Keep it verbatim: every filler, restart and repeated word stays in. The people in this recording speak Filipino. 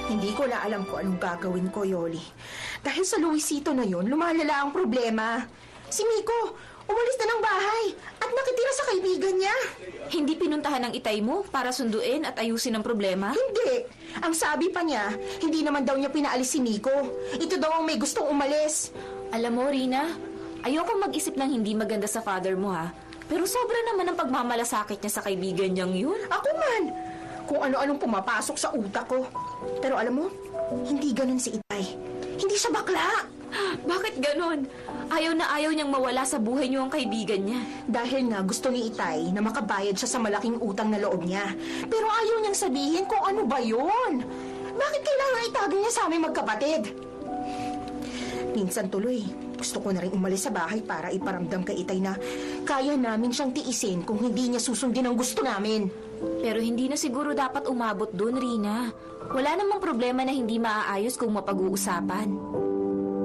Hindi ko na alam kung anong gagawin ko, Yoli. Dahil sa Luisito na yon, lumalala ang problema. Si Miko, umalis na ng bahay at nakitira sa kaibigan niya. Hindi pinuntahan ng itay mo para sunduin at ayusin ang problema? Hindi. Ang sabi pa niya, hindi naman daw niya pinaalis si Miko. Ito daw ang may gustong umalis. Alam mo, Rina, ayokong mag-isip ng hindi maganda sa father mo, ha? Pero sobra naman ang pagmamalasakit niya sa kaibigan niyang yun. Ako man, kung ano-anong pumapasok sa utak ko. Pero alam mo, hindi ganun si Itay. Hindi siya bakla. Bakit ganon? Ayaw na ayaw niyang mawala sa buhay niyo ang kaibigan niya. Dahil nga gusto ni Itay na makabayad siya sa malaking utang na loob niya. Pero ayaw niyang sabihin kung ano ba yun. Bakit kailangan itago niya sa aming magkapatid? Minsan tuloy, gusto ko na rin umalis sa bahay para iparamdam kay Itay na kaya namin siyang tiisin kung hindi niya susundin ang gusto namin. Pero hindi na siguro dapat umabot dun, Rina. Wala namang problema na hindi maaayos kung mapag-uusapan.